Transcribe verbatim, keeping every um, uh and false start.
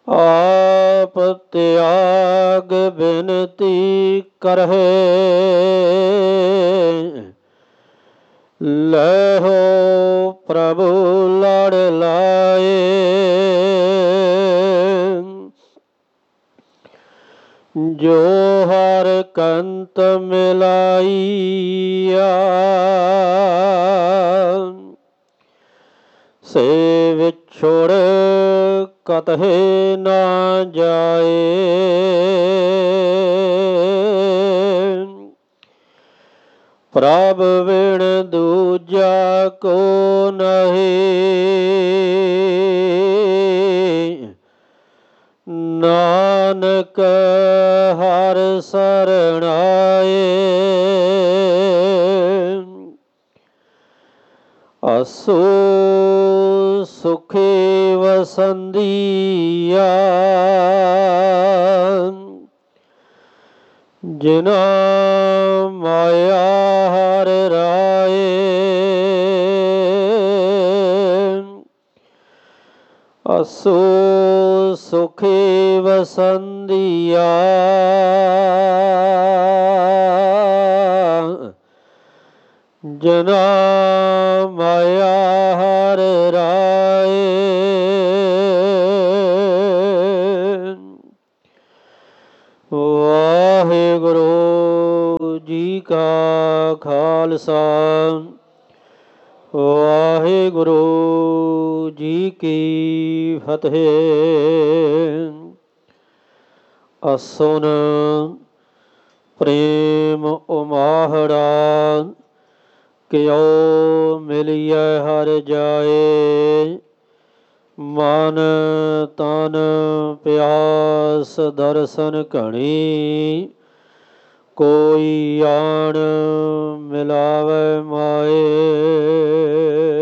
आप त्याग बिनती करहे, लहो प्रभु लड़ लाए। जो हर कंत मिलाइया, से विछोड़ कतहे ना जाए। प्रभ बिन दूजा को नहीं, नानक हर शरण आए। असो सुखी वसंदिया, जिना माया हर राए। असो सुखी वसंदिया, जना माया हर राए। वाहिगुरु जी का खालसा, वाहिगुरु जी की फतेह। असुन प्रेम उमाहड़ा, क्यों मिलिए हर जाए। मन तन प्यास दर्शन घनी, कोई आन मिलावे माए।